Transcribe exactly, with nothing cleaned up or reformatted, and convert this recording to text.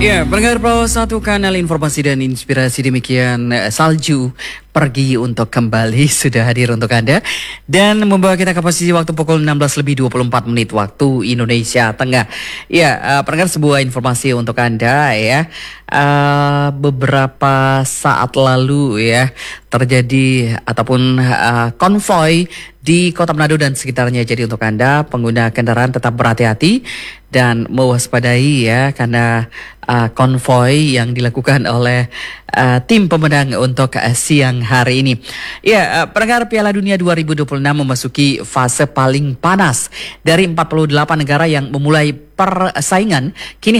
Ya, pendengar Pro satu kanal informasi dan inspirasi demikian eh, salju pergi untuk kembali sudah hadir untuk Anda dan membawa kita ke posisi waktu pukul enam belas lebih dua puluh empat menit waktu Indonesia Tengah. Ya, uh, pendengar sebuah informasi untuk Anda ya. Uh, beberapa saat lalu ya terjadi ataupun uh, konvoy di Kota Manado dan sekitarnya. Jadi untuk Anda pengguna kendaraan tetap berhati-hati dan mewaspadai ya karena uh, konvoy yang dilakukan oleh uh, tim pemenang untuk uh, siang hari ini. Ya, uh, pendengar Piala Dunia dua ribu dua puluh enam memasuki fase paling panas dari empat puluh delapan negara yang memulai persaingan. Kini